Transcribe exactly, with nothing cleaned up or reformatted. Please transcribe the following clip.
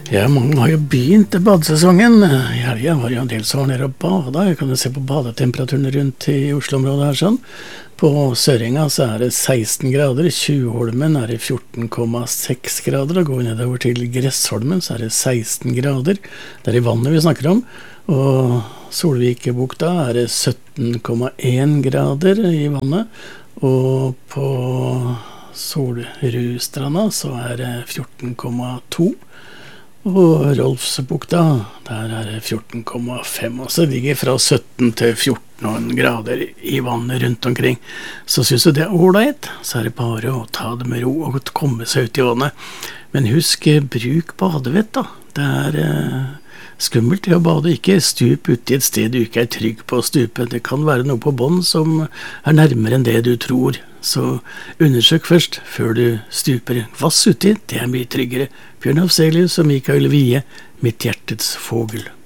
Ja, mange har jo begynt badesesongen. I helgen var det jo en del som var nede og bada. Jeg kan jo se på badetemperaturen rundt i Oslo-området her sånn. På Sørenga så er det seksten grader, Tjuvholmen er det fjorten komma seks grader, og går vi nedover til Gressholmen så er det seksten grader. Det er i vannet vi snakker om, og Solvikebukta er det sytten komma en grader i vannet, og på Solrustranda så er det fjorten komma to. Og Rolfsbukta, der er det fjorten komma fem, og så ligger fra sytten til fjorten grader i vannet rundt omkring. Så synes du det er ordentlig, så er det bare å ta det med ro og komme seg ut i vannet. Men husk, bruk badevett da. Det er eh, skummelt å bade, ikke stup ut i et sted du ikke er trygg på å stupe. Det kan være noe på bånd som er nærmere enn det du tror. Så undersøk først før du stuper. Vass uti, det er mye tryggere. Bjørn Afzelius og Mikael Wiehe, Mitt hjertets fågel.